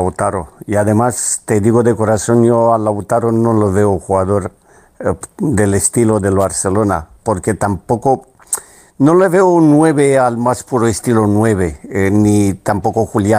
Lautaro. Y además, te digo de corazón, yo a Lautaro no lo veo jugador del estilo del Barcelona, porque tampoco, no le veo un 9 al más puro estilo 9, ni tampoco Julián.